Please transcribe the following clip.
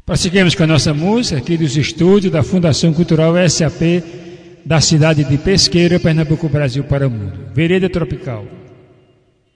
Prosseguimos com a nossa música aqui dos estúdios da Fundação Cultural SAP da cidade de Pesqueira, Pernambuco, Brasil para o mundo. Vereda Tropical.